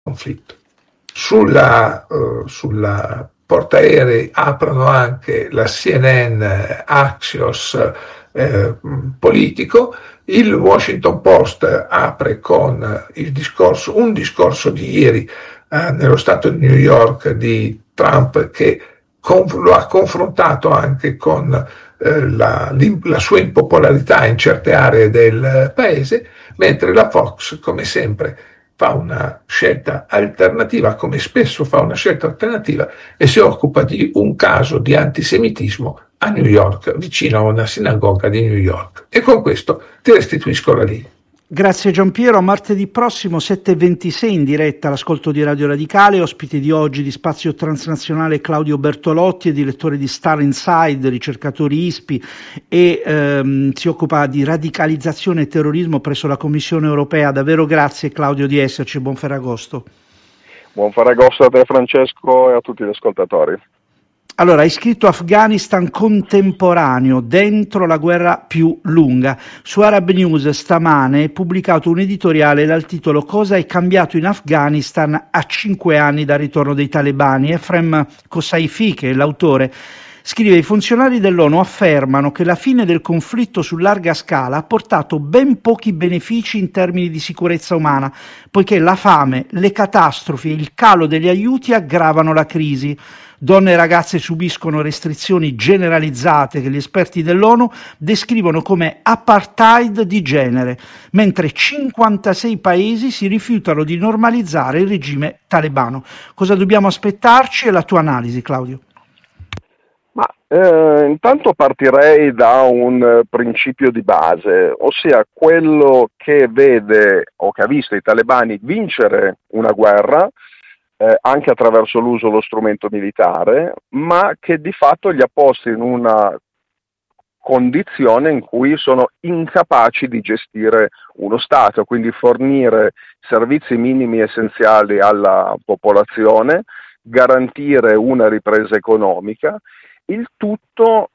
conflitto. Sulla portaerei aprono anche la CNN Axios politico, il Washington Post apre con un discorso di ieri nello stato di New York di Trump, che lo ha confrontato anche con la sua impopolarità in certe aree del paese, mentre la Fox, come sempre, fa una scelta alternativa, come spesso fa una scelta alternativa, e si occupa di un caso di antisemitismo a New York, vicino a una sinagoga di New York. E con questo ti restituisco la linea. Grazie Giampiero, a martedì prossimo 7:26 in diretta l'ascolto di Radio Radicale, ospite di oggi di Spazio Transnazionale Claudio Bertolotti, è direttore di Star Inside, ricercatore ISPI e si occupa di radicalizzazione e terrorismo presso la Commissione Europea. Davvero grazie Claudio di esserci, buon Ferragosto. Buon Ferragosto a te Francesco e a tutti gli ascoltatori. Allora, hai scritto Afghanistan contemporaneo, dentro la guerra più lunga. Su Arab News stamane è pubblicato un editoriale dal titolo Cosa è cambiato in Afghanistan a 5 anni dal ritorno dei talebani. Efrem Kosaifi, che è l'autore, scrive: i funzionari dell'ONU affermano che la fine del conflitto su larga scala ha portato ben pochi benefici in termini di sicurezza umana, poiché la fame, le catastrofi e il calo degli aiuti aggravano la crisi. Donne e ragazze subiscono restrizioni generalizzate che gli esperti dell'ONU descrivono come apartheid di genere, mentre 56 paesi si rifiutano di normalizzare il regime talebano. Cosa dobbiamo aspettarci? E la tua analisi, Claudio? Intanto partirei da un principio di base, ossia quello che vede o che ha visto i talebani vincere una guerra, anche attraverso l'uso dello strumento militare, ma che di fatto li ha posti in una condizione in cui sono incapaci di gestire uno Stato, quindi fornire servizi minimi essenziali alla popolazione, garantire una ripresa economica, il tutto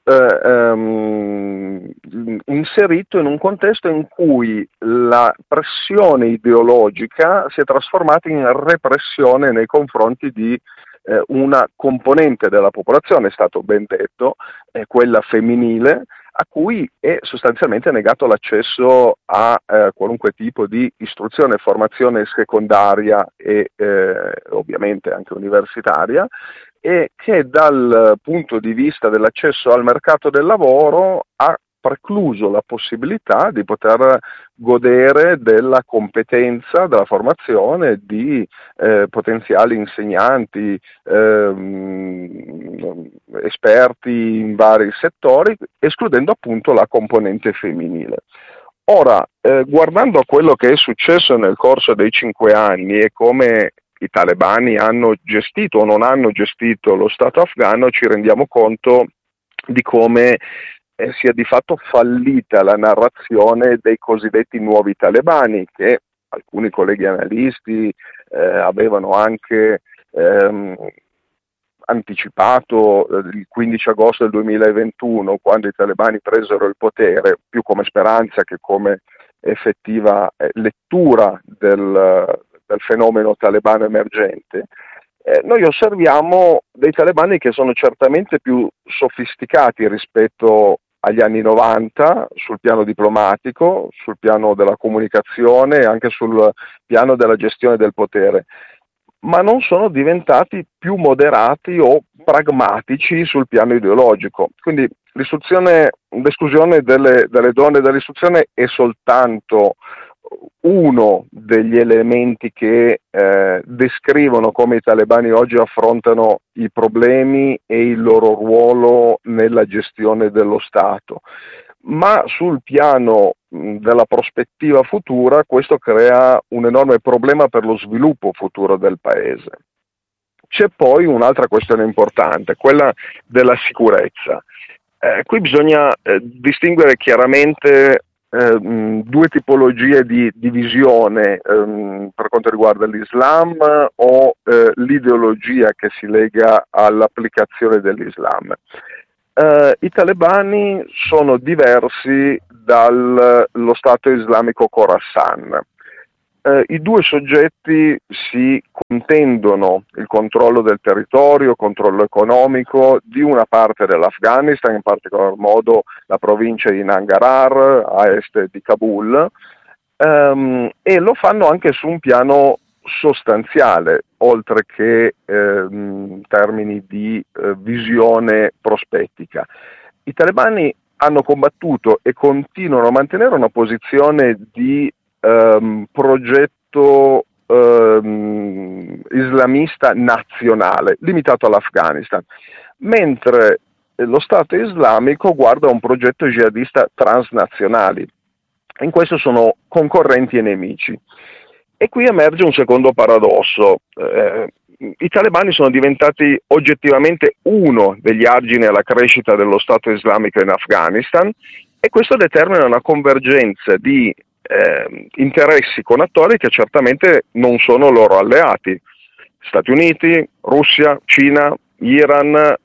inserito in un contesto in cui la pressione ideologica si è trasformata in repressione nei confronti di una componente della popolazione, è stato ben detto, quella femminile, a cui è sostanzialmente negato l'accesso a qualunque tipo di istruzione e formazione secondaria e ovviamente anche universitaria, e che dal punto di vista dell'accesso al mercato del lavoro ha precluso la possibilità di poter godere della competenza, della formazione di potenziali insegnanti, esperti in vari settori, escludendo appunto la componente femminile. Ora, guardando a quello che è successo nel corso dei 5 anni e come i talebani hanno gestito o non hanno gestito lo Stato afghano, ci rendiamo conto di come sia di fatto fallita la narrazione dei cosiddetti nuovi talebani, che alcuni colleghi analisti avevano anche anticipato il 15 agosto del 2021, quando i talebani presero il potere, più come speranza che come effettiva lettura del fenomeno talebano emergente. Noi osserviamo dei talebani che sono certamente più sofisticati rispetto agli anni 90 sul piano diplomatico, sul piano della comunicazione e anche sul piano della gestione del potere, ma non sono diventati più moderati o pragmatici sul piano ideologico. Quindi l'esclusione delle donne dall'istruzione è soltanto uno degli elementi che descrivono come i talebani oggi affrontano i problemi e il loro ruolo nella gestione dello Stato. Ma sul piano della prospettiva futura questo crea un enorme problema per lo sviluppo futuro del Paese. C'è poi un'altra questione importante, quella della sicurezza. Qui bisogna distinguere chiaramente due tipologie di divisione per quanto riguarda l'Islam o l'ideologia che si lega all'applicazione dell'Islam. I talebani sono diversi dallo Stato islamico Khorasan. I due soggetti si contendono il controllo del territorio, controllo economico di una parte dell'Afghanistan, in particolar modo la provincia di Nangarhar, a est di Kabul, e lo fanno anche su un piano sostanziale, oltre che in termini di visione prospettica. I talebani hanno combattuto e continuano a mantenere una posizione di progetto islamista nazionale, limitato all'Afghanistan, mentre lo Stato islamico guarda a un progetto jihadista transnazionale. In questo sono concorrenti e nemici. E qui emerge un secondo paradosso. I talebani sono diventati oggettivamente uno degli argini alla crescita dello Stato islamico in Afghanistan, e questo determina una convergenza di interessi con attori che certamente non sono loro alleati. Stati Uniti, Russia, Cina, Iran,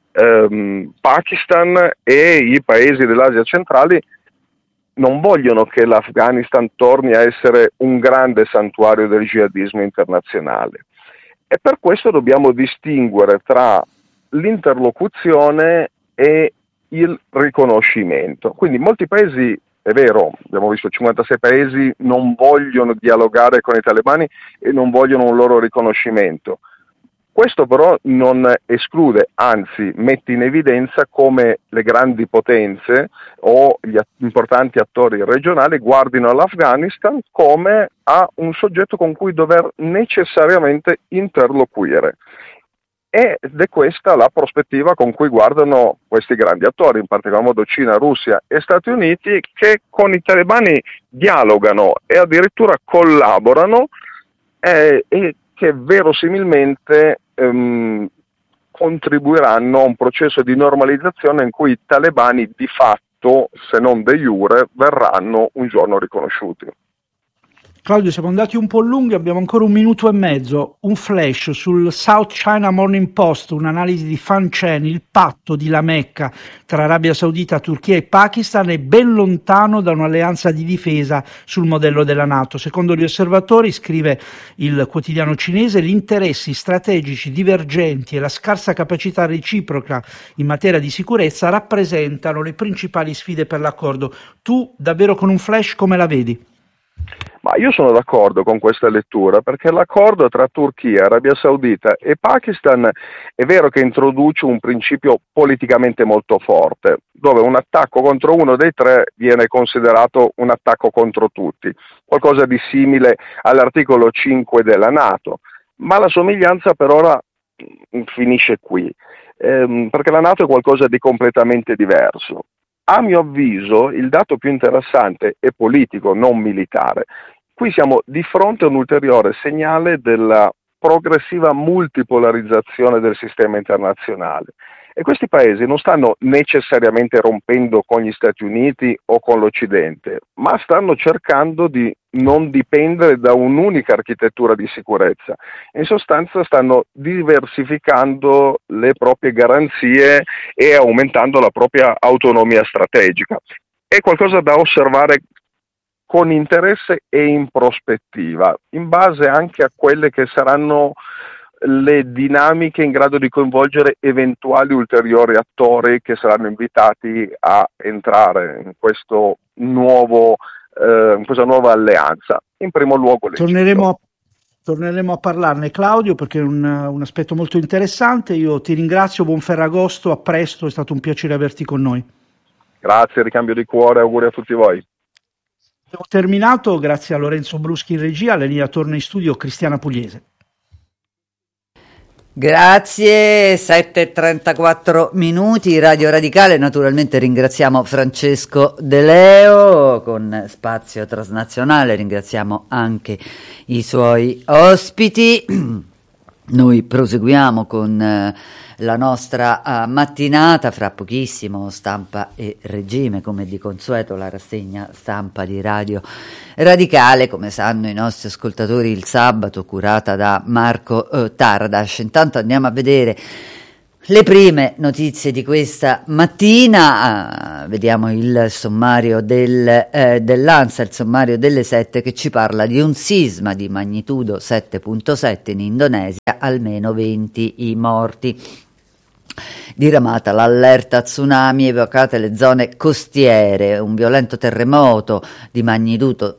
Pakistan e i paesi dell'Asia centrale non vogliono che l'Afghanistan torni a essere un grande santuario del jihadismo internazionale. E per questo dobbiamo distinguere tra l'interlocuzione e il riconoscimento. Quindi molti paesi, è vero, abbiamo visto 56 paesi, non vogliono dialogare con i talebani e non vogliono un loro riconoscimento. Questo però non esclude, anzi mette in evidenza come le grandi potenze o gli importanti attori regionali guardino all'Afghanistan come a un soggetto con cui dover necessariamente interloquire. Ed è questa la prospettiva con cui guardano questi grandi attori, in particolar modo Cina, Russia e Stati Uniti, che con i talebani dialogano e addirittura collaborano e che verosimilmente contribuiranno a un processo di normalizzazione in cui i talebani di fatto, se non de jure, verranno un giorno riconosciuti. Claudio, siamo andati un po' lunghi, abbiamo ancora 1 minuto e mezzo. Un flash sul South China Morning Post, un'analisi di Fan Chen: il patto di La Mecca tra Arabia Saudita, Turchia e Pakistan è ben lontano da un'alleanza di difesa sul modello della NATO. Secondo gli osservatori, scrive il quotidiano cinese, gli interessi strategici divergenti e la scarsa capacità reciproca in materia di sicurezza rappresentano le principali sfide per l'accordo. Tu, davvero con un flash, come la vedi? Ma io sono d'accordo con questa lettura, perché l'accordo tra Turchia, Arabia Saudita e Pakistan è vero che introduce un principio politicamente molto forte, dove un attacco contro uno dei tre viene considerato un attacco contro tutti, qualcosa di simile all'articolo 5 della NATO, ma la somiglianza per ora finisce qui, perché la NATO è qualcosa di completamente diverso. A mio avviso il dato più interessante è politico, non militare. Qui siamo di fronte a un ulteriore segnale della progressiva multipolarizzazione del sistema internazionale. E questi paesi non stanno necessariamente rompendo con gli Stati Uniti o con l'Occidente, ma stanno cercando di non dipendere da un'unica architettura di sicurezza. In sostanza stanno diversificando le proprie garanzie e aumentando la propria autonomia strategica. È qualcosa da osservare con interesse e in prospettiva, in base anche a quelle che saranno le dinamiche in grado di coinvolgere eventuali ulteriori attori che saranno invitati a entrare in questo nuovo in questa nuova alleanza. In primo luogo torneremo a parlarne, Claudio, perché è un aspetto molto interessante. Io ti ringrazio, buon Ferragosto, a presto, è stato un piacere averti con noi. Grazie, ricambio di cuore, auguri a tutti voi. Abbiamo terminato, grazie a Lorenzo Bruschi in regia, alla linea torna in studio Cristiana Pugliese. Grazie, 7:34 Radio Radicale, naturalmente ringraziamo Francesco De Leo con Spazio Transnazionale, ringraziamo anche i suoi ospiti. Noi proseguiamo con la nostra mattinata, fra pochissimo Stampa e Regime, come di consueto la rassegna stampa di Radio Radicale, come sanno i nostri ascoltatori, il sabato, curata da Marco Tardas. Intanto andiamo a vedere Le prime notizie di questa mattina, vediamo il sommario dell'ANSA, il sommario delle 7, che ci parla di un sisma di magnitudo 7.7 in Indonesia, almeno 20 i morti. Diramata l'allerta tsunami, evocate le zone costiere, un violento terremoto di magnitudo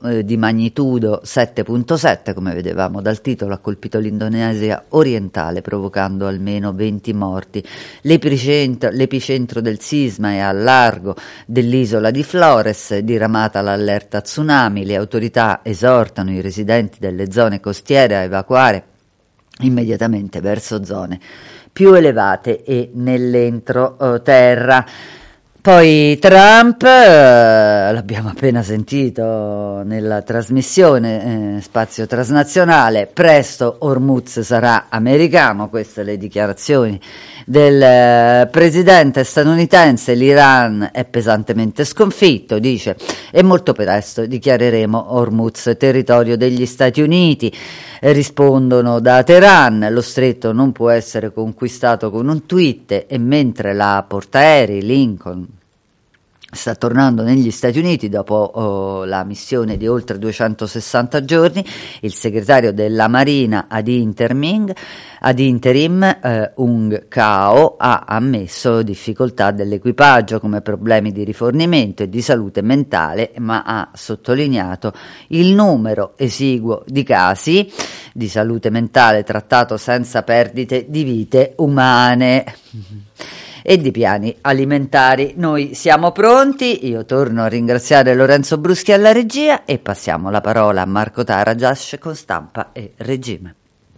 7.7, come vedevamo dal titolo, ha colpito l'Indonesia orientale, provocando almeno 20 morti. L'epicentro del sisma è al largo dell'isola di Flores. Diramata l'allerta tsunami, le autorità esortano i residenti delle zone costiere a evacuare immediatamente verso zone più elevate e nell'entroterra. Poi Trump, l'abbiamo appena sentito nella trasmissione Spazio Transnazionale, presto Hormuz sarà americano, queste le dichiarazioni del presidente statunitense. L'Iran è pesantemente sconfitto, dice, e molto presto dichiareremo Hormuz territorio degli Stati Uniti. Rispondono da Teheran, lo stretto non può essere conquistato con un tweet, e mentre la portaerei Lincoln sta tornando negli Stati Uniti dopo la missione di oltre 260 giorni, il segretario della Marina ad interim Ung Kao ha ammesso difficoltà dell'equipaggio come problemi di rifornimento e di salute mentale, ma ha sottolineato il numero esiguo di casi di salute mentale trattato senza perdite di vite umane e di piani alimentari. Noi siamo pronti, io torno a ringraziare Lorenzo Bruschi alla regia e passiamo la parola a Marco Taragias con Stampa e Regime.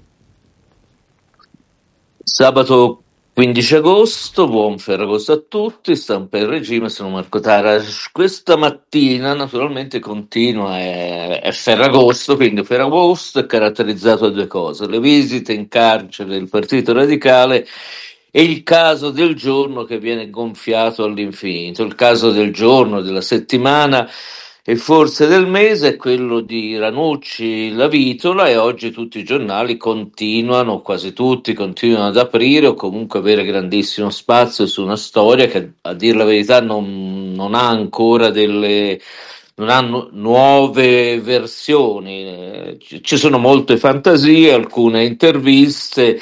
Sabato 15 agosto, buon Ferragosto a tutti, Stampa e Regime, sono Marco Taragias. Questa mattina naturalmente continua, è Ferragosto, quindi Ferragosto è caratterizzato da due cose: le visite in carcere del Partito Radicale e il caso del giorno che viene gonfiato all'infinito. Il caso del giorno, della settimana e forse del mese è quello di Ranucci Lavitola, e oggi tutti i giornali continuano, quasi tutti continuano ad aprire o comunque avere grandissimo spazio su una storia che, a dir la verità, non ha ancora non hanno nuove versioni. Ci sono molte fantasie, alcune interviste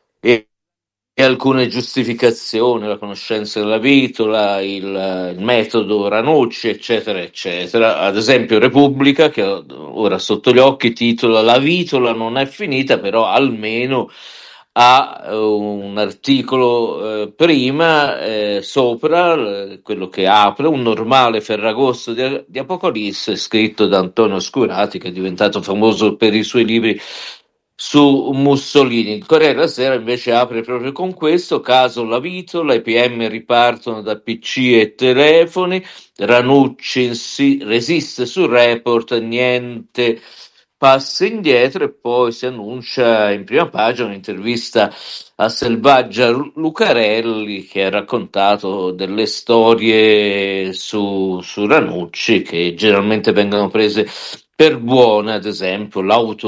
e alcune giustificazioni, la conoscenza della Vitola, il metodo Ranucci, eccetera, eccetera. Ad esempio Repubblica, che ora sotto gli occhi, titola "La Vitola non è finita", però almeno ha un articolo prima sopra, quello che apre un normale Ferragosto di Apocalisse, scritto da Antonio Scurati, che è diventato famoso per i suoi libri su Mussolini. Il Corriere della Sera invece apre proprio con questo: caso La Vitola, i PM ripartono da PC e telefoni, Ranucci resiste sul report, niente passi indietro, e poi si annuncia in prima pagina un'intervista a Selvaggia Lucarelli, che ha raccontato delle storie su Ranucci che generalmente vengono prese per buone. Ad esempio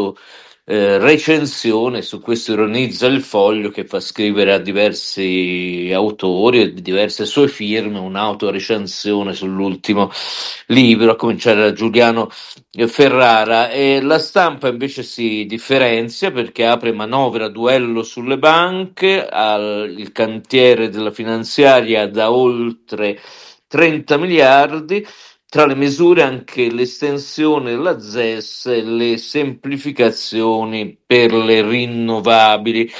recensione, su questo ironizza il Foglio, che fa scrivere a diversi autori e diverse sue firme un'autorecensione sull'ultimo libro, a cominciare da Giuliano Ferrara. E la Stampa invece si differenzia perché apre manovra duello sulle banche, il cantiere della finanziaria da oltre 30 miliardi. Tra le misure anche l'estensione della ZES e le semplificazioni per le rinnovabili.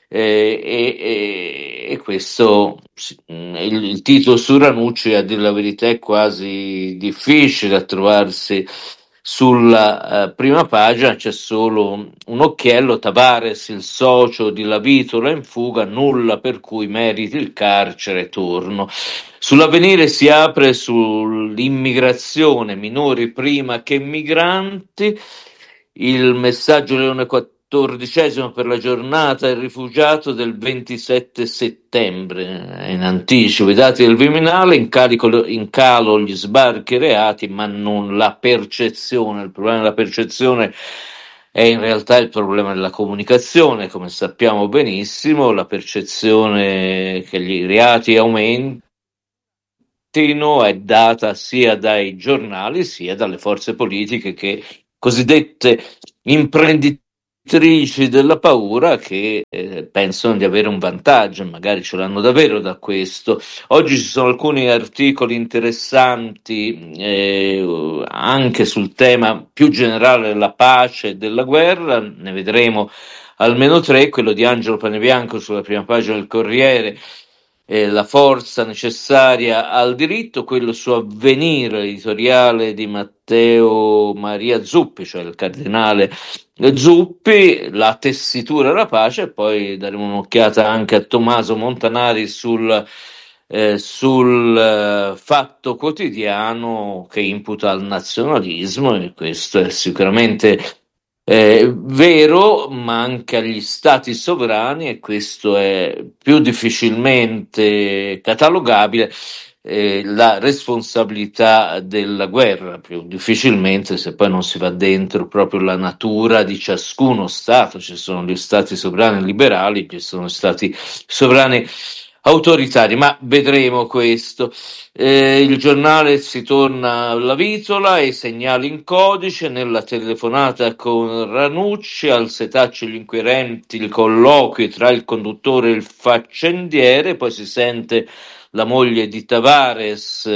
E questo, il titolo su Ranucci, a dire la verità, è quasi difficile da trovarsi sulla prima pagina. C'è solo un occhiello: Tavares, il socio di Lavitola in fuga, nulla per cui meriti il carcere, torno. Sull'Avvenire si apre sull'immigrazione, minori prima che migranti, il messaggio Leone XIV per la giornata del rifugiato del 27 settembre, in anticipo i dati del Viminale, in calo gli sbarchi e reati, ma non la percezione. Il problema della percezione è in realtà il problema della comunicazione. Come sappiamo benissimo, la percezione che gli reati aumentino è data sia dai giornali sia dalle forze politiche, che cosiddette imprenditrici della paura, che pensano di avere un vantaggio, e magari ce l'hanno davvero da questo. Oggi ci sono alcuni articoli interessanti anche sul tema più generale della pace e della guerra, ne vedremo almeno tre: quello di Angelo Panebianco sulla prima pagina del Corriere, la forza necessaria al diritto; quello su Avvenire, editoriale di Matteo Maria Zuppi, cioè il cardinale Zuppi, la tessitura della pace; e poi daremo un'occhiata anche a Tommaso Montanari sul Fatto Quotidiano, che imputa al nazionalismo, e questo è sicuramente vero, ma anche agli stati sovrani, e questo è più difficilmente catalogabile. La responsabilità della guerra, più difficilmente, se poi non si va dentro proprio la natura di ciascuno Stato. Ci sono gli stati sovrani liberali, ci sono stati sovrani autoritari, ma vedremo questo. Il giornale si torna alla Vitola, e i segnali in codice nella telefonata con Ranucci, al setaccio gli inquirenti, il colloquio tra il conduttore e il faccendiere. Poi si sente la moglie di Tavares,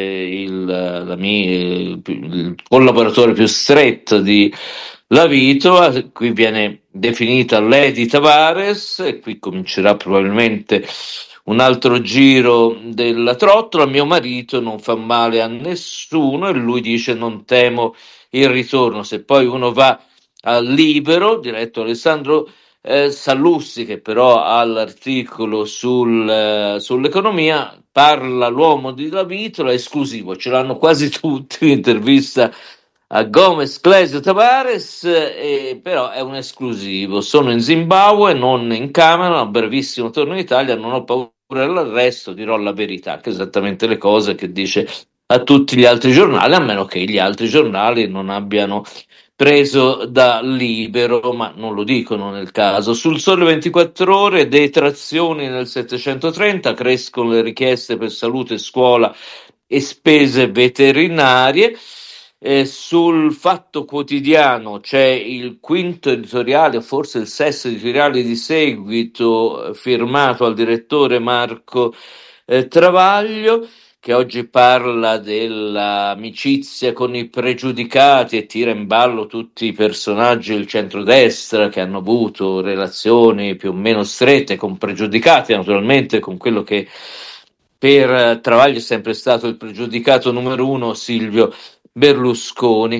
il collaboratore più stretto di La Vitola. Qui viene definita Lady Tavares, e qui comincerà probabilmente un altro giro della trottola. Mio marito non fa male a nessuno, e lui dice: non temo il ritorno. Se poi uno va al Libero, diretto Alessandro Sallussi, che però ha l'articolo sull'economia, parla l'uomo di La Vitola, esclusivo, ce l'hanno quasi tutti, intervista a Gomez, Clesio, Tavares, però è un esclusivo. Sono in Zimbabwe, non in Camerun, a brevissimo torno in Italia, non ho paura dell'arresto, dirò la verità, che è esattamente le cose che dice a tutti gli altri giornali, a meno che gli altri giornali non abbiano preso da Libero, ma non lo dicono nel caso. Sul Sole 24 Ore, detrazioni nel 730, crescono le richieste per salute, scuola e spese veterinarie. Sul Fatto Quotidiano c'è il quinto editoriale, forse il sesto editoriale di seguito, firmato al direttore Marco Travaglio, che oggi parla dell'amicizia con i pregiudicati e tira in ballo tutti i personaggi del centrodestra che hanno avuto relazioni più o meno strette con pregiudicati, naturalmente con quello che per Travaglio è sempre stato il pregiudicato numero uno, Silvio Berlusconi.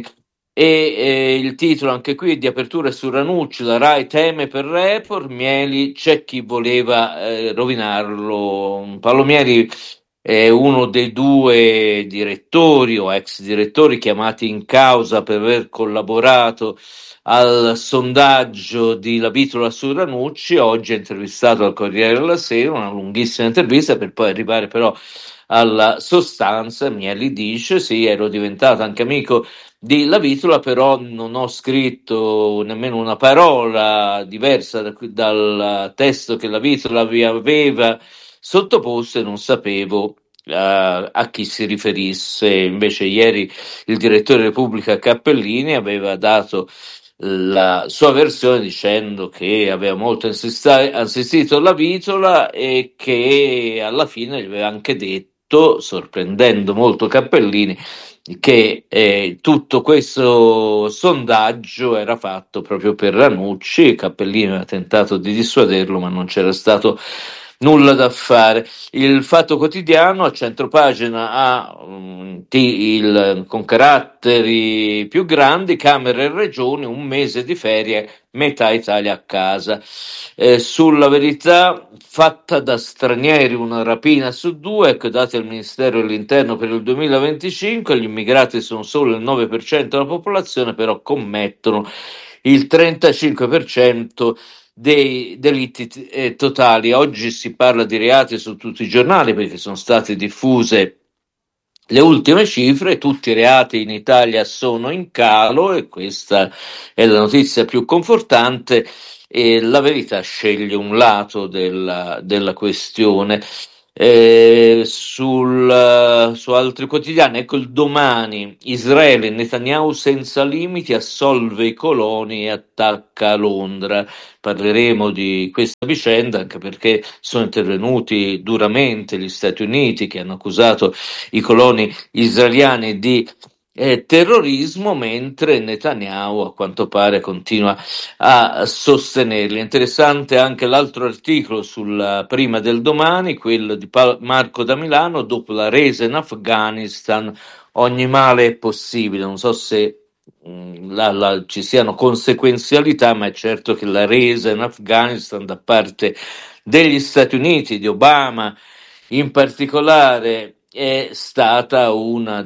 E il titolo anche qui di apertura è su Ranucci: la Rai teme per Report, Mieli c'è chi voleva rovinarlo. Paolo Mieli è uno dei due direttori o ex direttori chiamati in causa per aver collaborato al sondaggio di La Vitola su Ranucci. Oggi è intervistato al Corriere della Sera, una lunghissima intervista, per poi arrivare però alla sostanza. Mieli dice: sì, ero diventato anche amico di La Vitola, però non ho scritto nemmeno una parola diversa dal testo che La Vitola vi aveva sottoposto, e non sapevo a chi si riferisse. Invece ieri il direttore Repubblica Cappellini aveva dato la sua versione, dicendo che aveva molto assistito alla Vitola, e che alla fine gli aveva anche detto, sorprendendo molto Cappellini, che tutto questo sondaggio era fatto proprio per Ranucci. Cappellini aveva tentato di dissuaderlo, ma non c'era stato nulla da fare. Il Fatto Quotidiano a centropagina ha con caratteri più grandi: Camere e Regioni, un mese di ferie, metà Italia a casa. Sulla Verità, fatta da stranieri una rapina su due, ecco, dati al Ministero dell'Interno per il 2025, gli immigrati sono solo il 9% della popolazione, però commettono il 35% dei delitti totali. Oggi si parla di reati su tutti i giornali, perché sono state diffuse le ultime cifre, tutti i reati in Italia sono in calo e questa è la notizia più confortante e la verità sceglie un lato della questione. Su altri quotidiani, ecco il Domani, Israele, Netanyahu senza limiti assolve i coloni e attacca Londra. Parleremo di questa vicenda anche perché sono intervenuti duramente gli Stati Uniti che hanno accusato i coloni israeliani di terrorismo, mentre Netanyahu a quanto pare continua a sostenerli. Interessante anche l'altro articolo sulla Prima del Domani, quello di Marco da Milano, dopo la resa in Afghanistan ogni male è possibile. Non so se ci siano conseguenzialità, ma è certo che la resa in Afghanistan da parte degli Stati Uniti, di Obama in particolare, è stata una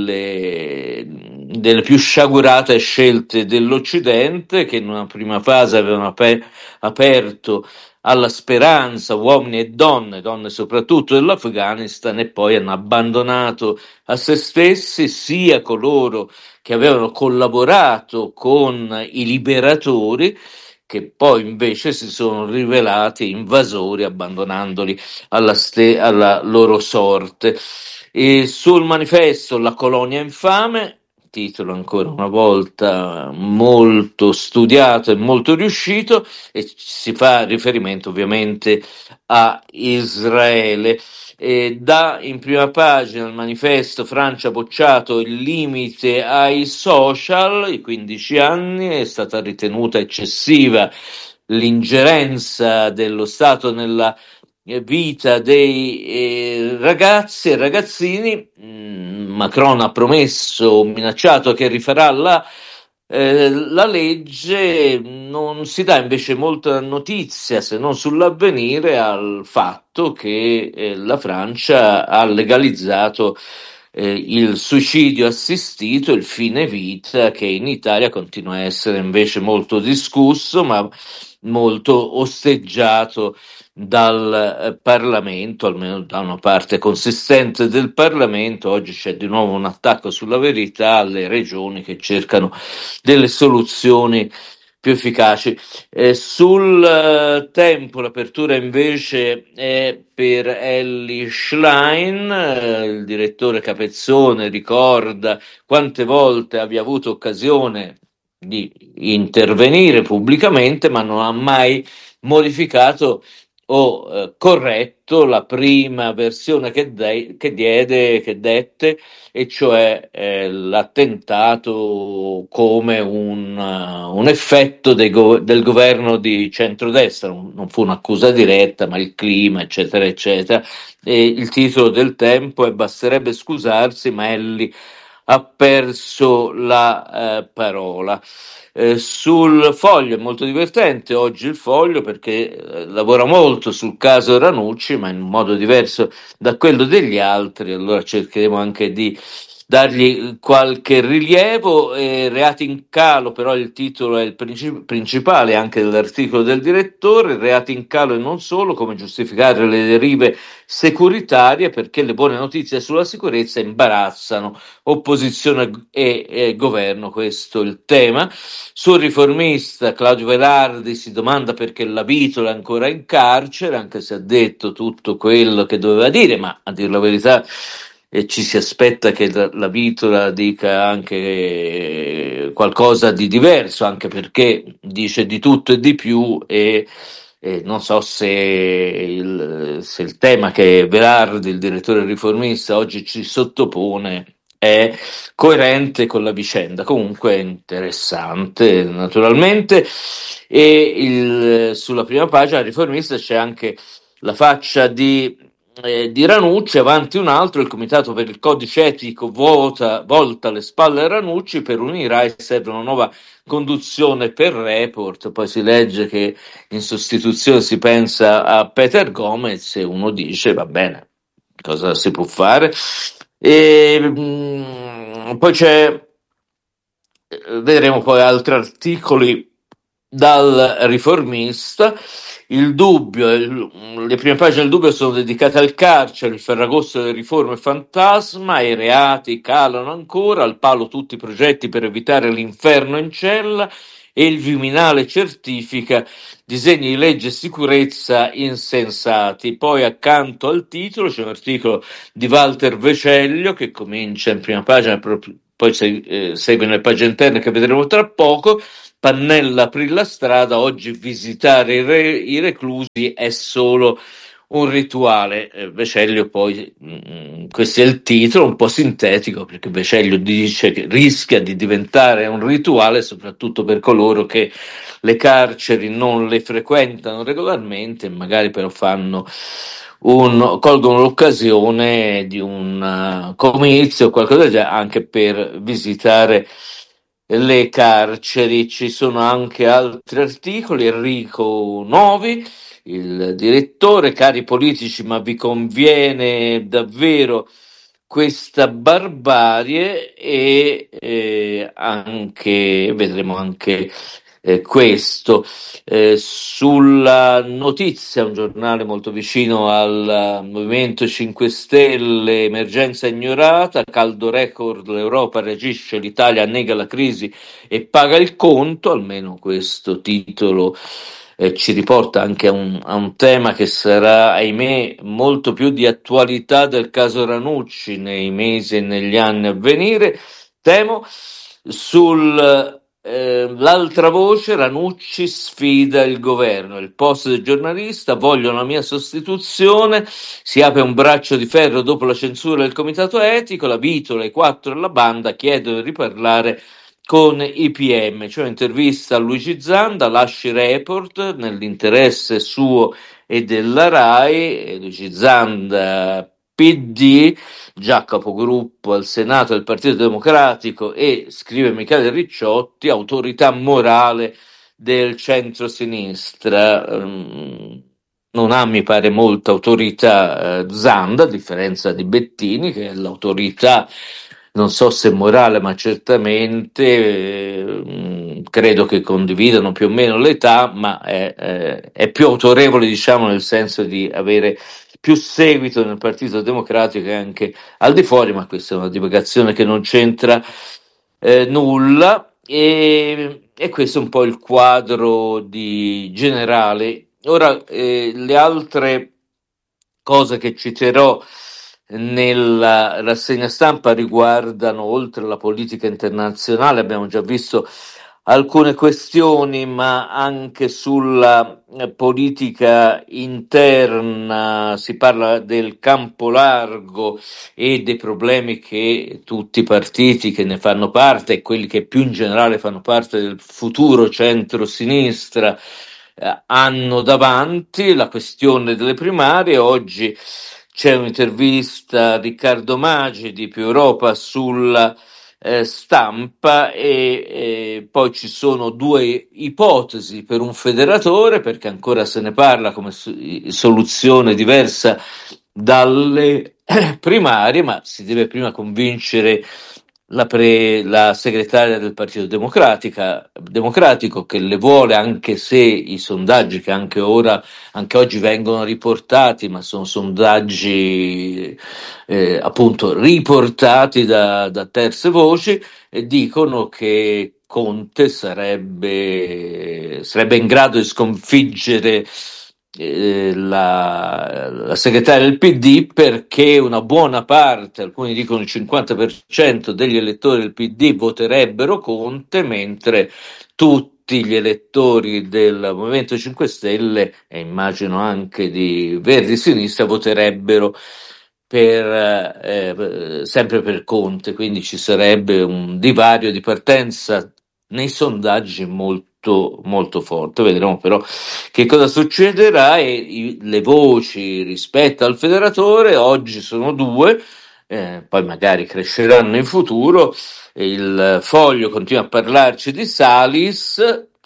delle più sciagurate scelte dell'Occidente, che in una prima fase avevano aperto alla speranza uomini e donne soprattutto dell'Afghanistan, e poi hanno abbandonato a se stessi sia coloro che avevano collaborato con i liberatori, che poi invece si sono rivelati invasori, abbandonandoli alla loro sorte. E sul manifesto La colonia infame, titolo ancora una volta molto studiato e molto riuscito, e si fa riferimento ovviamente a Israele. E dà in prima pagina il manifesto Francia ha bocciato il limite ai social, i 15 anni, è stata ritenuta eccessiva l'ingerenza dello Stato nella vita dei ragazzi e ragazzini. Macron ha promesso, minacciato che rifarà la legge, non si dà invece molta notizia, se non sull'avvenire, al fatto che la Francia ha legalizzato il suicidio assistito, il fine vita, che in Italia continua a essere invece molto discusso, ma molto osteggiato dal Parlamento, almeno da una parte consistente del Parlamento. Oggi c'è di nuovo un attacco sulla verità alle regioni che cercano delle soluzioni più efficaci. Sul tempo l'apertura invece è per Elly Schlein, il direttore Capezzone ricorda quante volte abbia avuto occasione di intervenire pubblicamente, ma non ha mai modificato o corretto la prima versione che dette, e cioè l'attentato come un effetto del governo di centrodestra. Non fu un'accusa diretta, ma il clima, eccetera, eccetera. E il titolo del Tempo è Basterebbe scusarsi, ma Elly ha perso la parola. Sul Foglio è molto divertente oggi il Foglio, perché lavora molto sul caso Ranucci, ma in un modo diverso da quello degli altri, allora cercheremo anche di dargli qualche rilievo. Reati in calo, però il titolo è il principale anche dell'articolo del direttore, reati in calo e non solo, come giustificare le derive securitarie, perché le buone notizie sulla sicurezza imbarazzano opposizione e governo, questo è il tema. Sul Riformista Claudio Velardi si domanda perché la Vitola è ancora in carcere, anche se ha detto tutto quello che doveva dire, ma a dire la verità ci si aspetta che la Vitola dica anche qualcosa di diverso, anche perché dice di tutto e di più, e non so se il tema che Velardi, il direttore riformista, oggi ci sottopone è coerente con la vicenda. Comunque è interessante, naturalmente. E sulla prima pagina riformista c'è anche la faccia di Ranucci, avanti un altro, il Comitato per il Codice Etico volta le spalle a Ranucci, per unire Rai serve una nuova conduzione per Report. Poi si legge che in sostituzione si pensa a Peter Gomez e uno dice va bene, cosa si può fare? Poi vedremo poi altri articoli dal Riformista. Il Dubbio, le prime pagine del Dubbio sono dedicate al carcere, il Ferragosto delle riforme fantasma, i reati calano ancora, al palo tutti i progetti per evitare l'inferno in cella, e il Viminale certifica disegni di legge e sicurezza insensati. Poi accanto al titolo c'è un articolo di Walter Veceglio che comincia in prima pagina, poi segue nelle pagine interne che vedremo tra poco. Pannella aprì la strada, oggi visitare i reclusi è solo un rituale. Veceglio poi, questo è il titolo, un po' sintetico, perché Veceglio dice che rischia di diventare un rituale, soprattutto per coloro che le carceri non le frequentano regolarmente, magari però colgono l'occasione di un comizio o qualcosa del genere anche per visitare le carceri. Ci sono anche altri articoli. Enrico Novi, il direttore: cari politici, ma vi conviene davvero questa barbarie? E anche vedremo anche questo. Sulla Notizia, un giornale molto vicino al Movimento 5 Stelle, emergenza ignorata, caldo record, l'Europa reagisce, l'Italia nega la crisi e paga il conto. Almeno questo titolo ci riporta anche a un tema che sarà, ahimè, molto più di attualità del caso Ranucci nei mesi e negli anni a venire, temo. L'altra voce, Ranucci sfida il governo, il post del giornalista: voglio la mia sostituzione, si apre un braccio di ferro dopo la censura del comitato etico, la Vitola, i quattro e la banda chiedono di riparlare con i PM. C'è un'intervista a Luigi Zanda, Lasci Report, nell'interesse suo e della RAI. Luigi Zanda, PD, già capogruppo al Senato del Partito Democratico, e, scrive Michele Ricciotti, autorità morale del centro-sinistra. Non ha, mi pare, molta autorità Zanda, a differenza di Bettini, che è l'autorità, non so se morale, ma certamente credo che condividano più o meno l'età, ma è più autorevole, diciamo, nel senso di avere più seguito nel Partito Democratico e anche al di fuori, ma questa è una divagazione che non c'entra nulla. E questo è un po' il quadro generale. Ora, le altre cose che citerò nella rassegna stampa riguardano, oltre alla politica internazionale, abbiamo già visto alcune questioni, ma anche sulla politica interna. Si parla del campo largo e dei problemi che tutti i partiti che ne fanno parte e quelli che più in generale fanno parte del futuro centro-sinistra hanno davanti. La questione delle primarie. Oggi c'è un'intervista a Riccardo Maggi di Più Europa sulla Stampa, e poi ci sono due ipotesi per un federatore, perché ancora se ne parla come soluzione diversa dalle primarie, ma si deve prima convincere la segretaria del Partito Democratico, che le vuole, anche se i sondaggi che anche oggi vengono riportati, ma sono sondaggi appunto riportati da terze voci, e dicono che Conte sarebbe in grado di sconfiggere la segretaria del PD, perché una buona parte, alcuni dicono il 50% degli elettori del PD voterebbero Conte, mentre tutti gli elettori del Movimento 5 Stelle, e immagino anche di Verdi Sinistra, voterebbero sempre per Conte. Quindi ci sarebbe un divario di partenza nei sondaggi molto, molto forte. Vedremo però che cosa succederà, e le voci rispetto al federatore oggi sono due, poi magari cresceranno in futuro. Il Foglio continua a parlarci di Salis,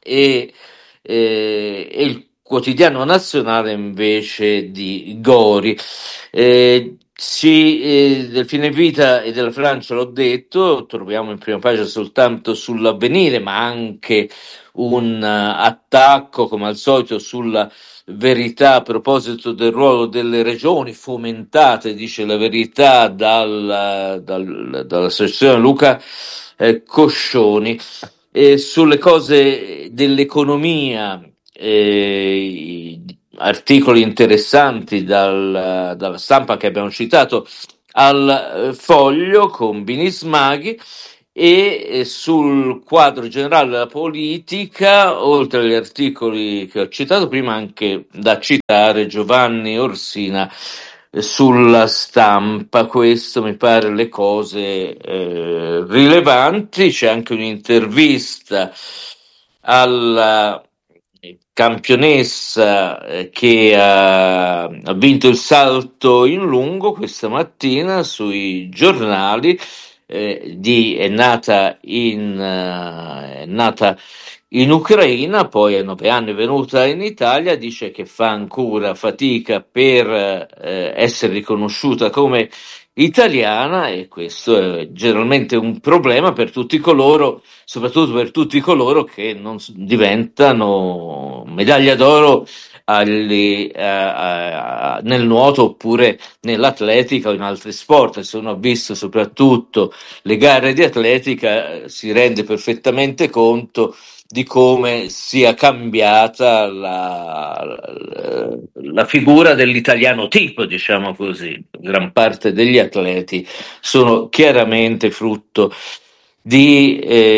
e il Quotidiano Nazionale invece di Gori. Del fine vita e della Francia l'ho detto, troviamo in prima pagina soltanto sull'Avvenire, ma anche un attacco, come al solito, sulla Verità a proposito del ruolo delle regioni, fomentate, dice la Verità, dall'associazione Luca Coscioni, sulle cose dell'economia. Articoli interessanti dalla stampa che abbiamo citato al Foglio con Binis Maghi e sul quadro generale della politica, oltre agli articoli che ho citato prima, anche da citare Giovanni Orsina sulla Stampa. Questo mi pare le cose rilevanti. C'è anche un'intervista alla campionessa che ha vinto il salto in lungo questa mattina sui giornali. È nata in Ucraina, poi a 9 anni è venuta in Italia, dice che fa ancora fatica per essere riconosciuta come italiana, e questo è generalmente un problema per tutti coloro, soprattutto per tutti coloro che non diventano medaglia d'oro nel nuoto oppure nell'atletica o in altri sport. Se uno ha visto soprattutto le gare di atletica si rende perfettamente conto di come sia cambiata la figura dell'italiano tipo, diciamo così. Gran parte degli atleti sono chiaramente frutto di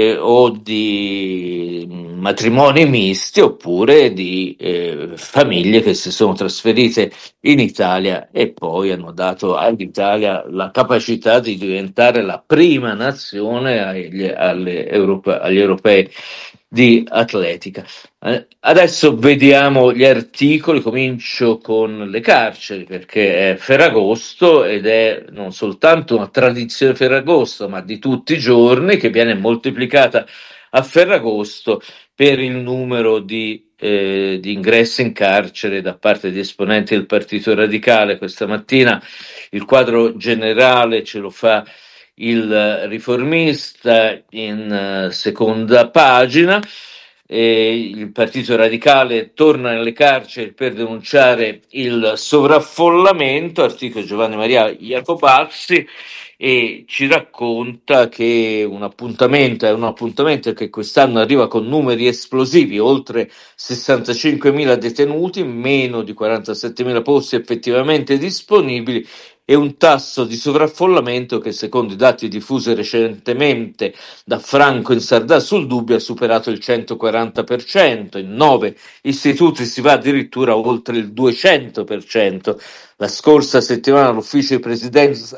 matrimoni misti oppure di famiglie che si sono trasferite in Italia e poi hanno dato all'Italia la capacità di diventare la prima nazione agli europei di atletica. Adesso vediamo gli articoli, comincio con le carceri perché è Ferragosto ed è non soltanto una tradizione Ferragosto ma di tutti i giorni che viene moltiplicata a Ferragosto per il numero di ingressi in carcere da parte di esponenti del Partito Radicale. Questa mattina il quadro generale ce lo fa il Riformista in seconda pagina. Il Partito Radicale torna nelle carceri per denunciare il sovraffollamento, articolo Giovanni Maria Jacobazzi, e ci racconta che è un appuntamento che quest'anno arriva con numeri esplosivi, oltre 65.000 detenuti, meno di 47.000 posti effettivamente disponibili e un tasso di sovraffollamento che, secondo i dati diffusi recentemente da Franco in Sardà sul Dubbio, ha superato il 140%. In 9 istituti si va addirittura oltre il 200%. La scorsa settimana l'ufficio di presidenza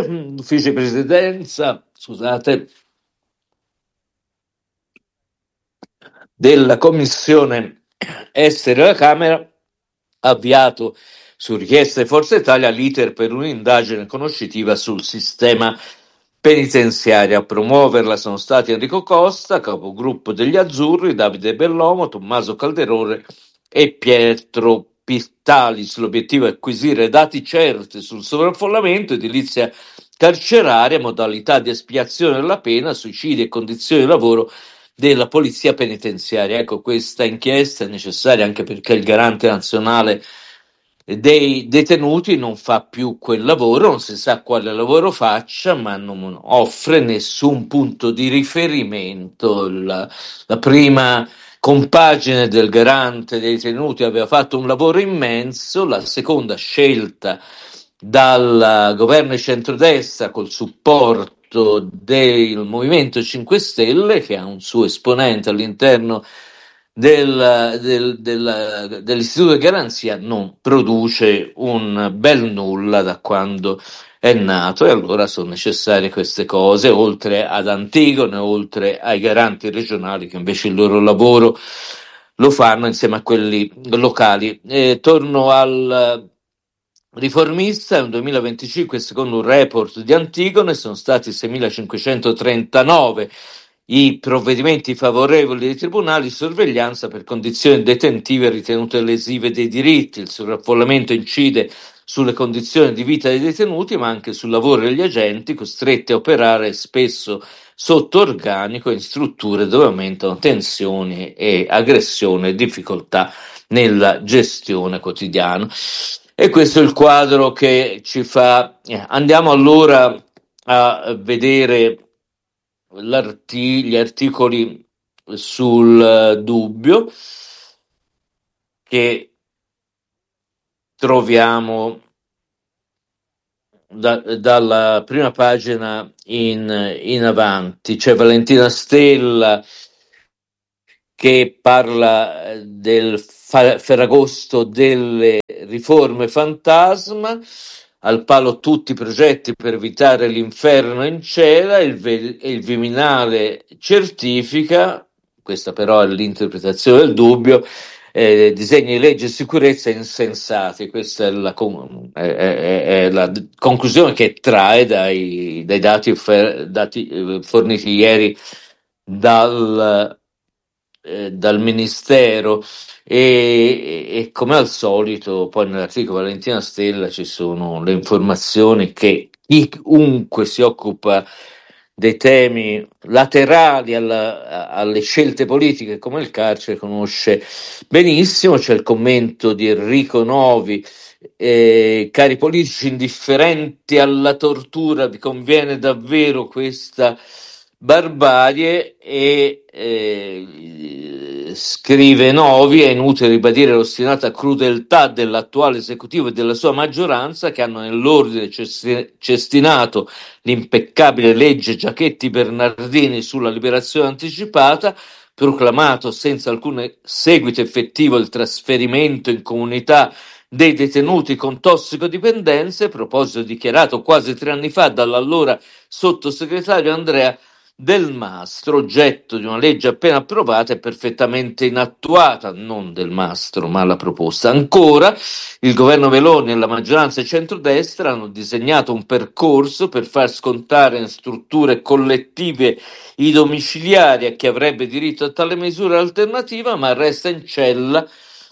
della Commissione Esteri della Camera ha avviato, su richiesta di Forza Italia, l'iter per un'indagine conoscitiva sul sistema penitenziario. A promuoverla sono stati Enrico Costa, capogruppo degli Azzurri, Davide Bellomo, Tommaso Calderone e Pietro Pittalis. L'obiettivo è acquisire dati certi sul sovraffollamento, edilizia carceraria, modalità di espiazione della pena, suicidi e condizioni di lavoro della polizia penitenziaria. Ecco, questa inchiesta è necessaria anche perché il garante nazionale dei detenuti non fa più quel lavoro, non si sa quale lavoro faccia, ma non offre nessun punto di riferimento. La prima compagine del garante dei detenuti aveva fatto un lavoro immenso, la seconda, scelta dal governo di centrodestra col supporto del Movimento 5 Stelle, che ha un suo esponente all'interno dell'Istituto di Garanzia, non produce un bel nulla da quando è nato, e allora sono necessarie queste cose, oltre ad Antigone, oltre ai garanti regionali che invece il loro lavoro lo fanno insieme a quelli locali. Torno al Riformista. Nel 2025, secondo un report di Antigone, sono stati 6.539 i provvedimenti favorevoli dei tribunali di sorveglianza per condizioni detentive ritenute lesive dei diritti. Il sovraffollamento incide sulle condizioni di vita dei detenuti, ma anche sul lavoro degli agenti costretti a operare spesso sotto organico in strutture dove aumentano tensioni e aggressione e difficoltà nella gestione quotidiana. E questo è il quadro che ci fa. Andiamo allora a vedere gli articoli sul Dubbio che troviamo dalla prima pagina in avanti. C'è Valentina Stella che parla del Ferragosto delle riforme fantasma, al palo tutti i progetti per evitare l'inferno in cella, il Viminale certifica, questa però è l'interpretazione del Dubbio, disegni di legge e sicurezza insensati. Questa è la conclusione che trae dai dati forniti ieri dal Ministero e come al solito poi nell'articolo Valentina Stella ci sono le informazioni che chiunque si occupa dei temi laterali alle scelte politiche come il carcere conosce benissimo. C'è il commento di Enrico Novi: cari politici indifferenti alla tortura, vi conviene davvero questa barbarie? E scrive Novi: è inutile ribadire l'ostinata crudeltà dell'attuale esecutivo e della sua maggioranza, che hanno nell'ordine cestinato l'impeccabile legge Giachetti-Bernardini sulla liberazione anticipata, proclamato senza alcun seguito effettivo il trasferimento in comunità dei detenuti con tossicodipendenze, proposito dichiarato quasi 3 anni fa dall'allora sottosegretario Andrea Del Mastro, oggetto di una legge appena approvata e perfettamente inattuata, non Del Mastro ma la proposta. Ancora, il governo Meloni e la maggioranza di centrodestra hanno disegnato un percorso per far scontare in strutture collettive i domiciliari a chi avrebbe diritto a tale misura alternativa, ma resta in cella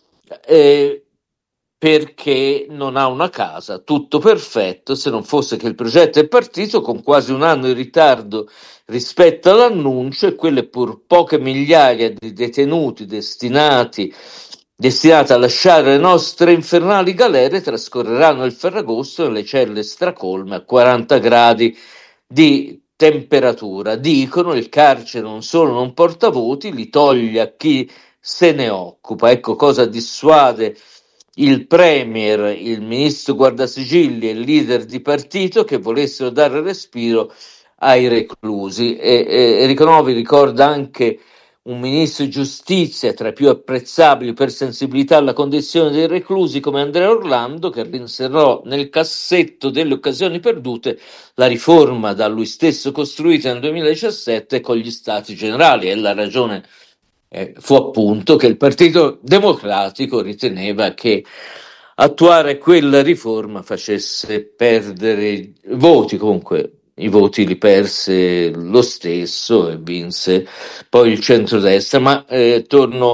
perché non ha una casa. Tutto perfetto, se non fosse che il progetto è partito con quasi un anno di ritardo rispetto all'annuncio, e quelle pur poche migliaia di detenuti destinati a lasciare le nostre infernali galere trascorreranno il Ferragosto nelle celle stracolme a 40 gradi di temperatura. Dicono: il carcere non solo non porta voti, li toglie a chi se ne occupa. Ecco cosa dissuade il premier, il ministro guardasigilli e il leader di partito che volessero dare respiro ai reclusi. Enrico Novi ricorda anche un ministro di giustizia tra i più apprezzabili per sensibilità alla condizione dei reclusi come Andrea Orlando, che rinserrò nel cassetto delle occasioni perdute la riforma da lui stesso costruita nel 2017 con gli Stati Generali. E la ragione fu appunto che il Partito Democratico riteneva che attuare quella riforma facesse perdere voti. Comunque i voti li perse lo stesso e vinse poi il centrodestra. Ma torno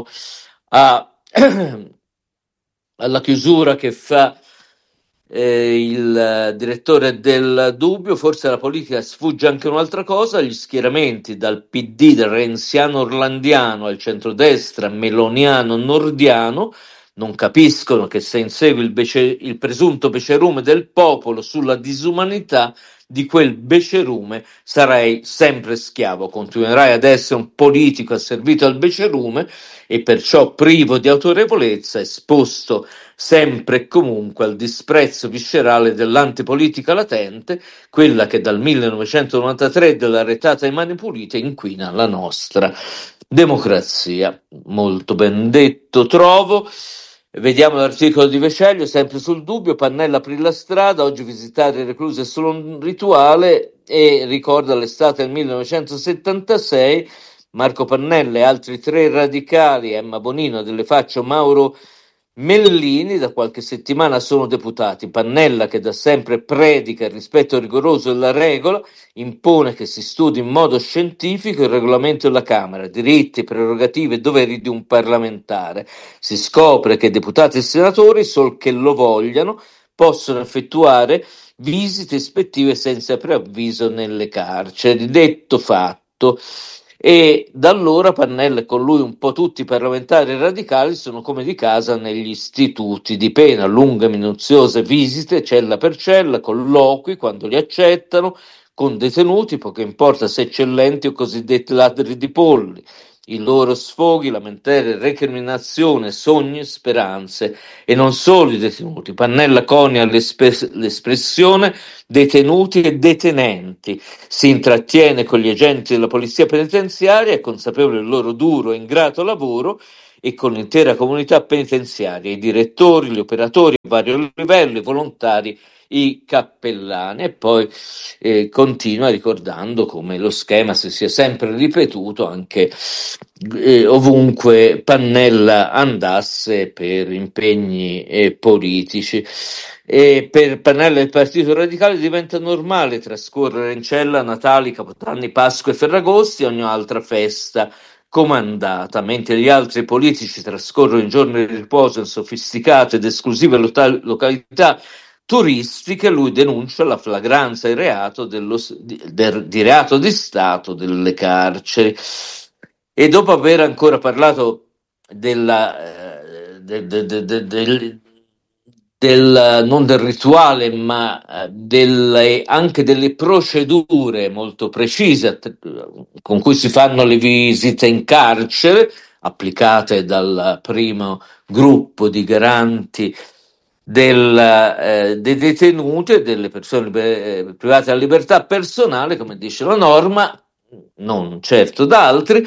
alla chiusura che fa il direttore del Dubbio. Forse alla politica sfugge anche un'altra cosa: gli schieramenti dal PD del renziano orlandiano al centrodestra meloniano nordiano non capiscono che se insegui il presunto becerume del popolo sulla disumanità di quel becerume sarai sempre schiavo, continuerai ad essere un politico asservito al becerume e perciò privo di autorevolezza, esposto sempre e comunque al disprezzo viscerale dell'antipolitica latente, quella che dal 1993 della retata ai Mani Pulite inquina la nostra democrazia. Molto ben detto, trovo. Vediamo l'articolo di Veceglio, sempre sul Dubbio. Pannella aprì la strada, oggi visitare i reclusi è solo un rituale, e ricorda l'estate del 1976, Marco Pannella e altri 3 radicali, Emma Bonino, Delle Faccio, Mauro Mellini, da qualche settimana sono deputati. Pannella, che da sempre predica il rispetto rigoroso della regola, impone che si studi in modo scientifico il regolamento della Camera, diritti, prerogative e doveri di un parlamentare. Si scopre che deputati e senatori, sol che lo vogliano, possono effettuare visite ispettive senza preavviso nelle carceri. Detto fatto, e da allora Pannella e con lui un po' tutti i parlamentari radicali sono come di casa negli istituti di pena, lunghe minuziose visite cella per cella, colloqui quando li accettano con detenuti, poco importa se eccellenti o cosiddetti ladri di polli, i loro sfoghi, lamentele, recriminazione, sogni, speranze, e non solo i detenuti. Pannella conia l'espressione detenuti e detenenti, si intrattiene con gli agenti della polizia penitenziaria, è consapevole del loro duro e ingrato lavoro, e con l'intera comunità penitenziaria, i direttori, gli operatori a vario livello, i volontari, i cappellani. E poi continua ricordando come lo schema si sia sempre ripetuto anche ovunque Pannella andasse per impegni politici. E per Pannella e il Partito Radicale diventa normale trascorrere in cella Natali, Capodanni, Pasqua e Ferragosti e ogni altra festa comandata, mentre gli altri politici trascorrono i giorni di riposo in sofisticate ed esclusive località turistiche. Lui denuncia la flagranza e il reato di reato di Stato delle carceri. E dopo aver ancora parlato non del rituale, ma anche delle procedure molto precise con cui si fanno le visite in carcere, applicate dal primo gruppo di garanti dei detenuti e delle persone private della libertà personale, come dice la norma, non certo da altri.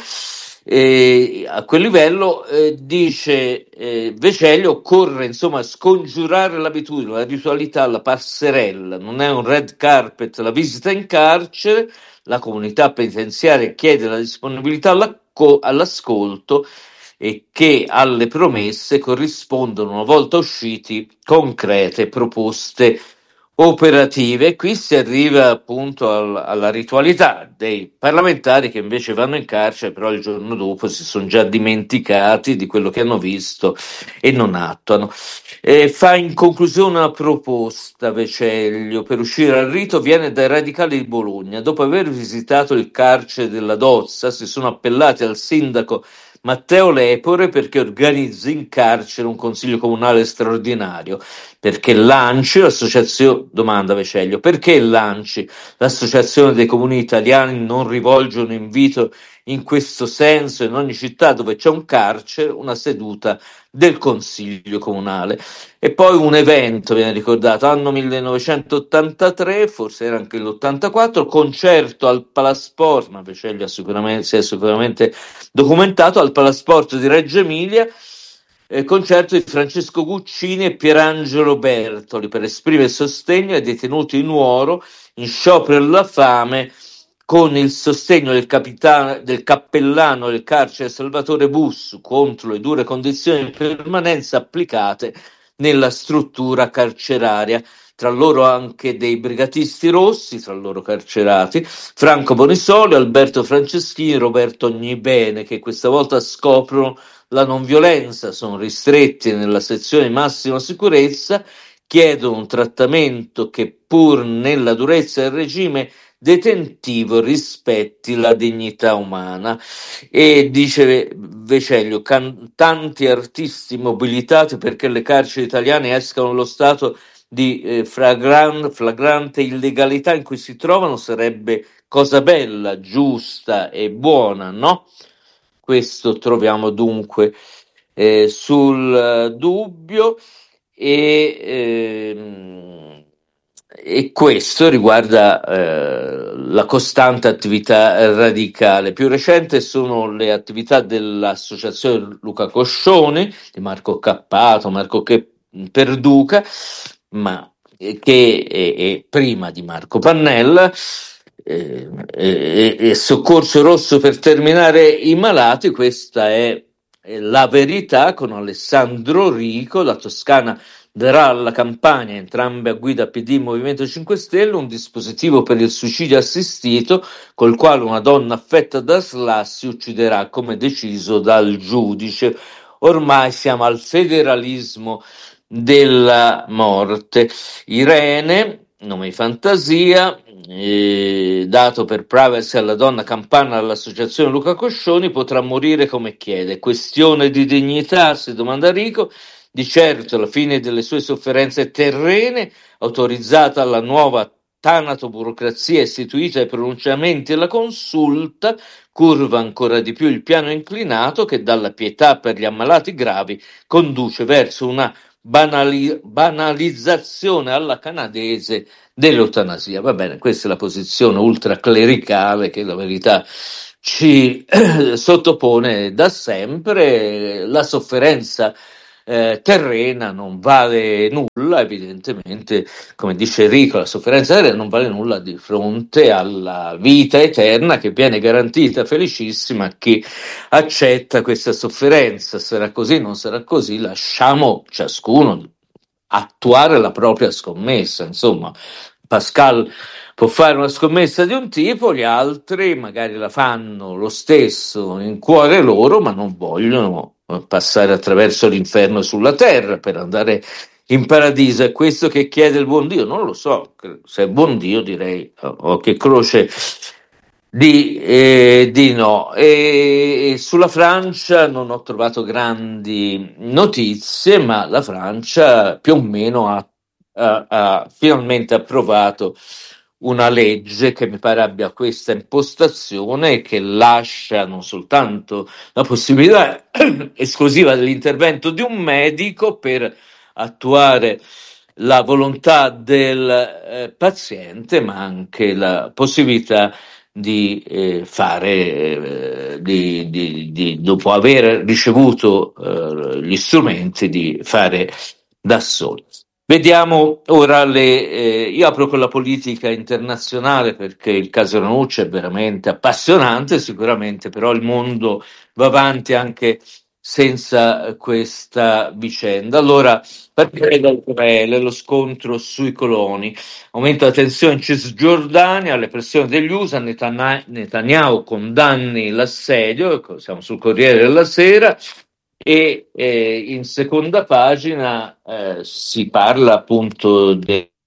A quel livello dice Veceglio, occorre insomma scongiurare l'abitudine, la ritualità, la passerella, non è un red carpet la visita in carcere, la comunità penitenziaria chiede la disponibilità all'ascolto e che alle promesse corrispondono, una volta usciti, concrete proposte operative. Qui si arriva appunto alla ritualità dei parlamentari che invece vanno in carcere, però il giorno dopo si sono già dimenticati di quello che hanno visto e non attuano. Fa in conclusione una proposta Veceglio per uscire al rito, viene dai radicali di Bologna. Dopo aver visitato il carcere della Dozza si sono appellati al sindaco Matteo Lepore perché organizzi in carcere un consiglio comunale straordinario, perché l'ANCI, domanda Veceglio, perché l'ANCI, l'Associazione dei Comuni Italiani, non rivolge un invito in questo senso in ogni città dove c'è un carcere, una seduta del Consiglio Comunale. E poi un evento, viene ricordato, anno 1983, forse era anche l'84, concerto al Palasport, ma Veceglio si è sicuramente documentato, al Palasport di Reggio Emilia, concerto di Francesco Guccini e Pierangelo Bertoli per esprimere sostegno ai detenuti in Nuoro in sciopero della fame, con il sostegno del cappellano del carcere Salvatore Bussu contro le dure condizioni di permanenza applicate nella struttura carceraria. Tra loro anche dei brigatisti rossi, tra loro carcerati, Franco Bonisoli, Alberto Franceschini, Roberto Ognibene, che questa volta scoprono la non violenza, sono ristretti nella sezione di massima sicurezza, chiedono un trattamento che pur nella durezza del regime detentivo rispetti la dignità umana. E dice Veceglio, tanti artisti mobilitati perché le carceri italiane escano dallo stato di flagrante illegalità in cui si trovano sarebbe cosa bella, giusta e buona, no? Questo troviamo dunque sul dubbio, e questo riguarda la costante attività radicale. Più recente sono le attività dell'associazione Luca Coscioni, di Marco Cappato, Marco Perduca, ma che è prima di Marco Pannella, e Soccorso Rosso per terminare i malati. Questa è La Verità con Alessandro Rico. La Toscana darà alla Campania, entrambe a guida PD Movimento 5 Stelle, un dispositivo per il suicidio assistito col quale una donna affetta da SLA si ucciderà come deciso dal giudice. Ormai siamo al federalismo della morte. Irene, nome di fantasia, dato per privacy alla donna campana dall'associazione Luca Coscioni, potrà morire come chiede. Questione di dignità, si domanda Rico. Di certo la fine delle sue sofferenze terrene, autorizzata la nuova tanatoburocrazia istituita ai pronunciamenti e la consulta, curva ancora di più il piano inclinato che dalla pietà per gli ammalati gravi conduce verso una banalizzazione alla canadese dell'eutanasia. Va bene, questa è la posizione ultraclericale che la verità ci sottopone da sempre. La sofferenza terrena non vale nulla, evidentemente, come dice Enrico, la sofferenza terrena non vale nulla di fronte alla vita eterna che viene garantita felicissima a chi accetta questa sofferenza. Sarà così, non sarà così, lasciamo ciascuno attuare la propria scommessa. Insomma, Pascal può fare una scommessa di un tipo, gli altri magari la fanno lo stesso in cuore loro, ma non vogliono passare attraverso l'inferno sulla terra per andare in paradiso. È questo che chiede il buon Dio? Non lo so, se è buon Dio direi che croce di no. E sulla Francia non ho trovato grandi notizie, ma la Francia più o meno ha finalmente approvato una legge che mi pare abbia questa impostazione e che lascia non soltanto la possibilità esclusiva dell'intervento di un medico per attuare la volontà del paziente, ma anche la possibilità di fare, dopo aver ricevuto gli strumenti, di fare da soli. Vediamo ora io apro con la politica internazionale perché il caso Ranucci è veramente appassionante, sicuramente, però il mondo va avanti anche senza questa vicenda. Allora, partirei da Israele, lo scontro sui coloni. Aumenta la tensione in Cisgiordania, le pressioni degli USA, Netanyahu condanni l'assedio, siamo sul Corriere della Sera, e in seconda pagina si parla appunto